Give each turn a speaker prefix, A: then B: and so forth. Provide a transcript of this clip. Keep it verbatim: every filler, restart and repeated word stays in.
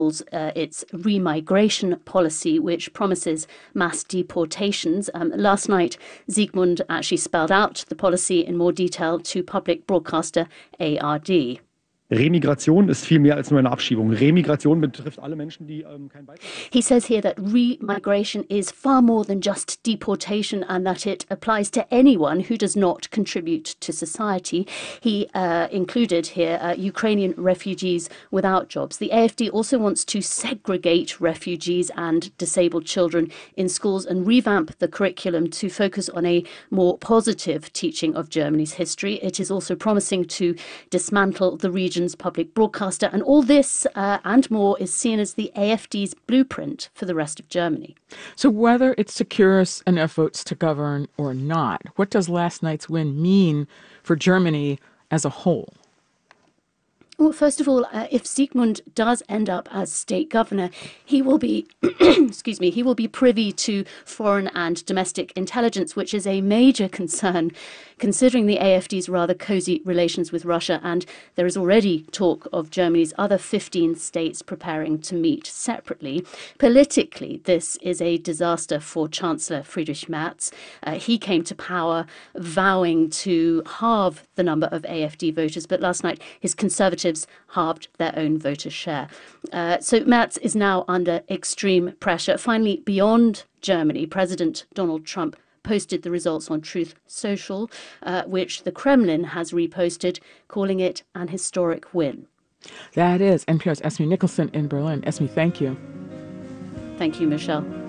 A: Uh, its remigration policy, which promises mass deportations. Um, last night, Sigmund actually spelled out the policy in more detail to public broadcaster A R D.
B: Remigration ist viel mehr als nur eine Abschiebung. Remigration betrifft alle Menschen, die ähm, keinen Beitrag.
A: He says here that remigration is far more than just deportation and that it applies to anyone who does not contribute to society. He uh, included here uh, Ukrainian refugees without jobs. The A F D also wants to segregate refugees and disabled children in schools and revamp the curriculum to focus on a more positive teaching of Germany's history. It is also promising to dismantle the region public broadcaster, and all this uh, and more is seen as the A F D's blueprint for the rest of Germany.
C: So whether it secures enough votes to govern or not, what does last night's win mean for Germany as a whole?
A: Well, first of all, uh, if Sigmund does end up as state governor, he will be, excuse me, he will be privy to foreign and domestic intelligence, which is a major concern considering the A F D's rather cosy relations with Russia. And there is already talk of Germany's other fifteen states preparing to meet separately. Politically, this is a disaster for Chancellor Friedrich Merz. Uh, he came to power vowing to halve the number of A F D voters, but last night his Conservatives halved their own voter share. Uh, so Merz is now under extreme pressure. Finally, beyond Germany, President Donald Trump posted the results on Truth Social, uh, which the Kremlin has reposted, calling it an historic win.
C: That is N P R's Esme Nicholson in Berlin. Esme, thank you.
A: Thank you, Michelle.